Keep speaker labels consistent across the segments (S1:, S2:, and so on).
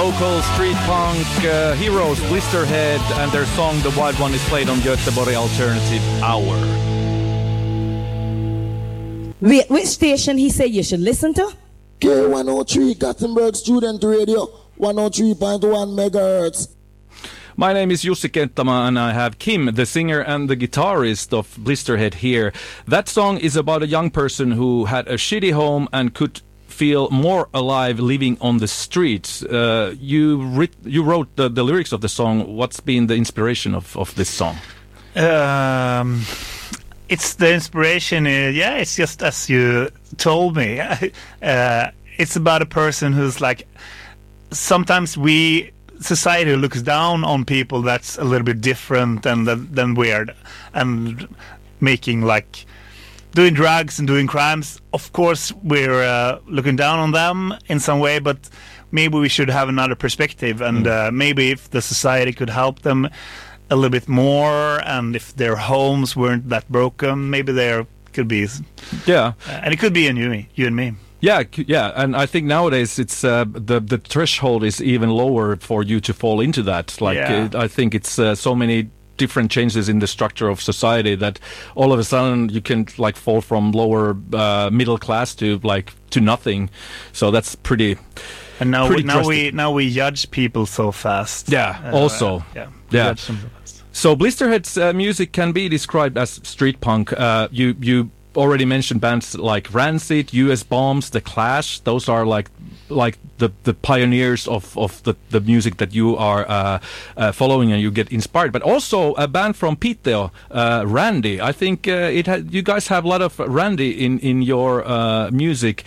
S1: local street punk heroes Blisterhead, and their song The Wild One is played on Göteborg Alternative Hour.
S2: Which station he said you should listen to?
S3: K103 Gothenburg Student Radio, 103.1 megahertz.
S1: My name is Jussi Kenttämaa, and I have Kim, the singer and the guitarist of Blisterhead here. That song is about a young person who had a shitty home and could feel more alive living on the streets. You wrote the lyrics of the song. What's been the inspiration of this song?
S4: It's the inspiration, it's just as you told me. It's about a person who's like, sometimes society looks down on people that's a little bit different and than weird, and making like doing drugs and doing crimes. Of course, we're looking down on them in some way, but maybe we should have another perspective, and maybe if the society could help them a little bit more, and if their homes weren't that broken, maybe there could be.
S1: Yeah,
S4: and it could be you and me.
S1: Yeah, and I think nowadays it's the threshold is even lower for you to fall into that. I think it's so many different changes in the structure of society that all of a sudden you can like fall from lower middle class to nothing. So that's pretty. And
S4: now we judge people so fast.
S1: Yeah. Also.
S4: Yeah.
S1: So Blisterhead's music can be described as street punk. You already mentioned bands like Rancid, US Bombs, The Clash. Those are like the pioneers of the music that you are following and you get inspired. But also a band from Piteå, Randy. I think you guys have a lot of Randy in your music.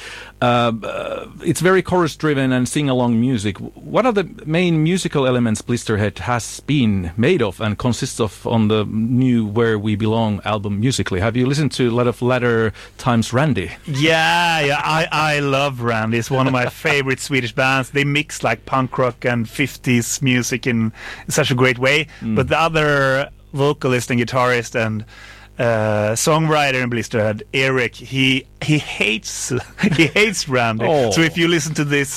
S1: It's very chorus-driven and sing-along music. What are the main musical elements Blisterhead has been made of and consists of on the new Where We Belong album musically? Have you listened to a lot of latter times Randy?
S4: Yeah, I love Randy. It's one of my favorite Swedish bands. They mix like punk rock and 50s music in such a great way. But the other vocalist and guitarist and songwriter in Blisterhead, Eric, he hates Randy.
S1: Oh.
S4: So if you listen to this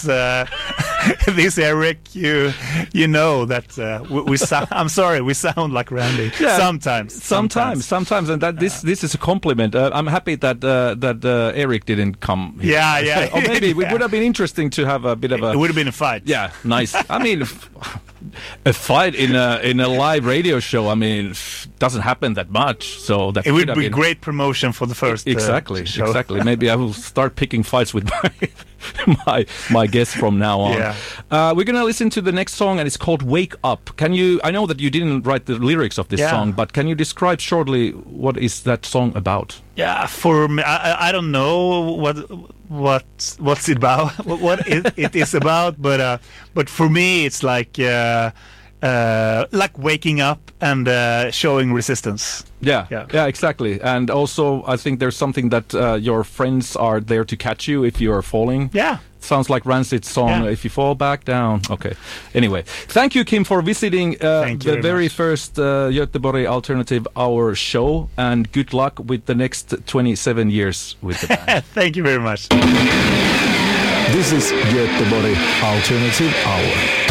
S4: this Eric, you know that I'm sorry, we sound like Randy.
S1: Yeah,
S4: sometimes,
S1: and that this is a compliment. I'm happy that Eric didn't come here.
S4: Yeah.
S1: Or maybe it would have been interesting to have a bit of a.
S4: It would have been a fight.
S1: Yeah, nice. I mean, a fight in a live radio show. I mean, doesn't happen that much. So that
S4: it would be great promotion for the first
S1: exactly.
S4: show.
S1: Exactly. Maybe I will start picking fights with my guests from now on.
S4: Yeah.
S1: We're gonna listen to the next song, and it's called "Wake Up." I know that you didn't write the lyrics of this song, but can you describe shortly what is that song about?
S4: Yeah, for me, I don't know what's it about, what it is about, but for me it's like waking up and showing resistance.
S1: Yeah, exactly. And also, I think there's something that your friends are there to catch you if you are falling.
S4: Yeah.
S1: Sounds like Rancid's song, If You Fall Back Down. Okay. Anyway, thank you, Kim, for visiting the very first Göteborg Alternative Hour show, and good luck with the next 27 years with the band.
S4: Thank you very much.
S5: This is Göteborg Alternative Hour.